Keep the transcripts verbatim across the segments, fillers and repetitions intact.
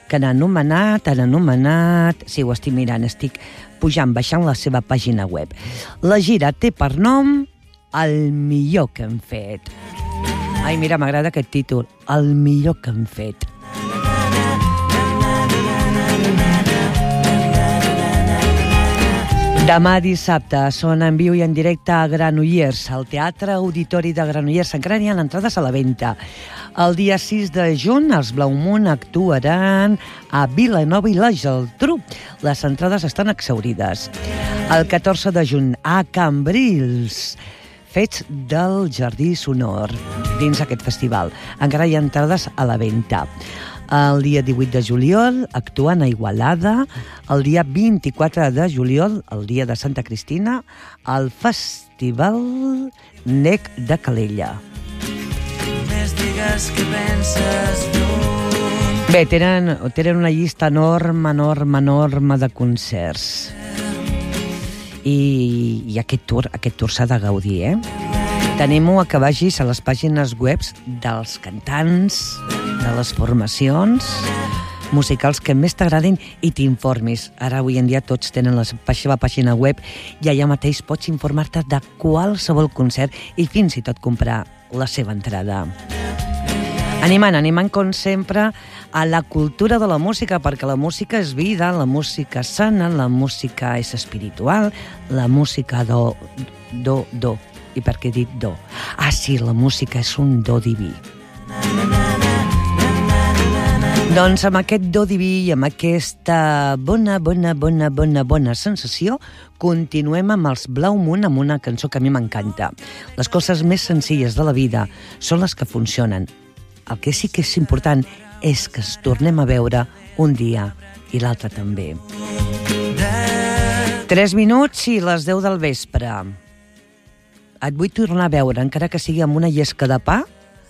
que han anomenat, han anomenat... Sí, ho estic mirant, estic pujant, baixant la seva pàgina web. La gira té per nom El millor que hem fet. Ai, mira, m'agrada aquest títol, El millor que hem fet. Demà dissabte són en viu i en directe a Granollers, al Teatre Auditori de Granollers. Encara n'hi ha entrades a la venda. El dia sis de juny els Blau Moon actuaran a Vilanova i la Geltrú. Les entrades estan exhaurides. El catorze de juny a Cambrils, Fets del Jardí Sonor, dins aquest festival. Encara hi ha entrades a la venda. El dia divuit de juliol actuen a Igualada, el dia vint-i-quatre de juliol, el dia de Santa Cristina, al Festival Nec de Calella. Més digues què penses lluny. Bé, tenen, tenen una llista enorme, enorme, enorme de concerts. I, i aquest tour, aquest tour s'ha de gaudir, eh? T'animo a que vagis a les pàgines web dels cantants, de les formacions musicals que més t'agradin i t'informis. Ara, avui en dia, tots tenen la seva pàgina web i allà mateix pots informar-te de qualsevol concert i fins i tot comprar la seva entrada. Animant, animant, com sempre, a la cultura de la música, perquè la música és vida, la música sana, la música és espiritual, la música do, do, do. I per què he dit do? Ah, sí, la música és un do diví. Doncs amb aquest do diví i amb aquesta bona, bona, bona, bona, bona sensació, continuem amb els Blau Moon amb una cançó que a mi m'encanta. Les coses més senzilles de la vida són les que funcionen. El que sí que és important és que es tornem a veure un dia i l'altre també. Tres minuts i les deu del vespre. Et vull tornar a veure, encara que sigui amb una llesca de pa,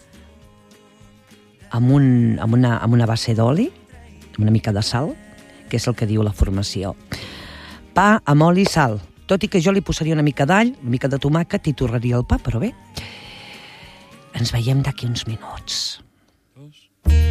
amb, un, amb, una, amb una base d'oli, amb una mica de sal, que és el que diu la formació. Pa amb oli i sal, tot i que jo li posaria una mica d'all, una mica de tomàquet i torraria el pa, però bé. Ens veiem d'aquí uns minuts.